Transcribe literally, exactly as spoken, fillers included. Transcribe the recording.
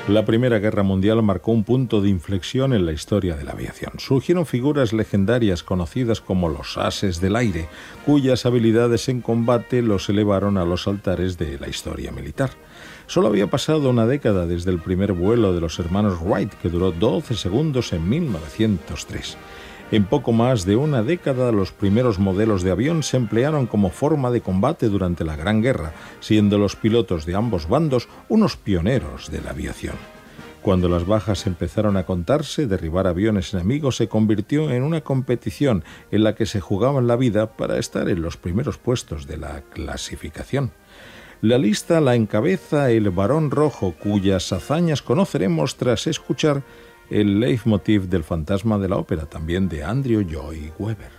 La Primera Guerra Mundial marcó un punto de inflexión en la historia de la aviación. Surgieron figuras legendarias conocidas como los ases del aire, cuyas habilidades en combate los elevaron a los altares de la historia militar. Solo había pasado una década desde el primer vuelo de los hermanos Wright, que duró doce segundos en mil novecientos tres. En poco más de una década, los primeros modelos de avión se emplearon como forma de combate durante la Gran Guerra, siendo los pilotos de ambos bandos unos pioneros de la aviación. Cuando las bajas empezaron a contarse, derribar aviones enemigos se convirtió en una competición en la que se jugaban la vida para estar en los primeros puestos de la clasificación. La lista la encabeza el Barón Rojo, cuyas hazañas conoceremos tras escuchar el leitmotiv del Fantasma de la Ópera, también de Andrew Lloyd Webber.